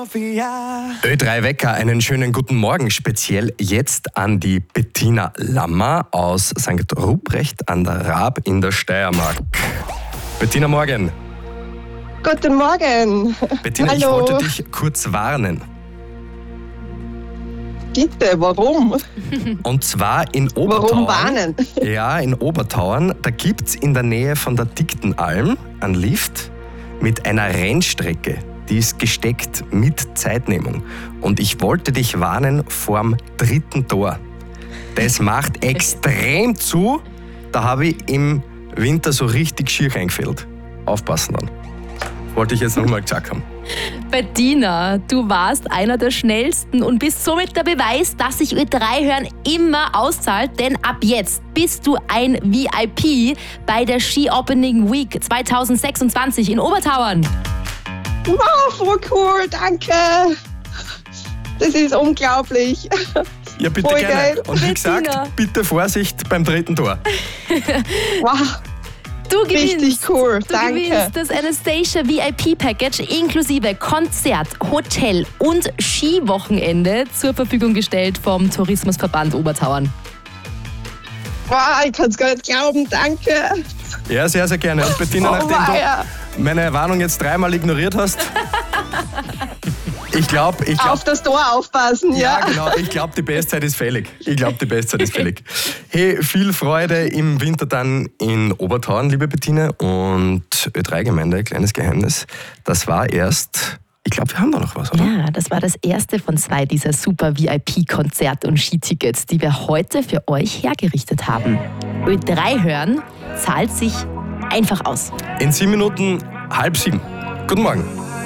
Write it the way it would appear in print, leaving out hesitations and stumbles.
Ö3 Wecker, einen schönen guten Morgen. Speziell jetzt an die Bettina Lammer aus St. Ruprecht an der Raab in der Steiermark. Bettina, morgen. Guten Morgen. Bettina, ich Hallo. wollte dich kurz warnen. Bitte, warum? Und zwar in Obertauern. Warum warnen? Ja, in Obertauern. Da gibt es in der Nähe von der Dicktenalm einen Lift mit einer Rennstrecke. Die ist gesteckt mit Zeitnehmung. Und ich wollte dich warnen vorm 3. Tor. Das macht extrem zu. Da habe ich im Winter so richtig schier eingefällt. Aufpassen dann. Wollte ich jetzt nochmal gesagt haben. Bettina, du warst einer der schnellsten und bist somit der Beweis, dass sich Ö3 hören immer auszahlt, denn ab jetzt bist du ein VIP bei der Ski Opening Week 2026 in Obertauern. Wow, voll cool, danke. Das ist unglaublich. Ja, bitte Voll gerne. geil. Und wie Bettina. gesagt, bitte Vorsicht beim 3. Tor. Wow, Du gewinnst, richtig cool, du danke. gewinnst das Anastasia VIP Package inklusive Konzert, Hotel und Skiwochenende zur Verfügung gestellt vom Tourismusverband Obertauern. Wow, ich kann es gar nicht glauben, danke. Ja, sehr, sehr gerne. Und Bettina, nachdem weia. du meine Warnung jetzt 3-mal ignoriert hast, ich glaube, Auf das Tor aufpassen, ja. ja, genau. Ich glaube, die Bestzeit ist fällig. Hey, viel Freude im Winter dann in Obertauern, liebe Bettina. Und Ö3-Gemeinde, kleines Geheimnis, das war erst, ich glaube, wir haben da noch was, oder? Ja, das war das erste von 2 dieser super VIP-Konzert- und Skitickets, die wir heute für euch hergerichtet haben. Ö3 hören zahlt sich einfach aus. In 7 Minuten 6:30. Guten Morgen.